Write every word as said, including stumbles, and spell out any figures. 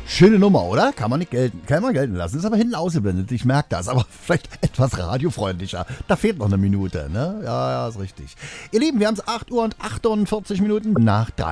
Schöne Nummer, oder? Kann man nicht gelten, kann man gelten lassen. Ist aber hinten ausgeblendet, ich merke das. Aber vielleicht etwas radiofreundlicher. Da fehlt noch eine Minute, ne? Ja, ja, ist richtig. Ihr Lieben, wir haben es acht Uhr und achtundvierzig Minuten nach drei.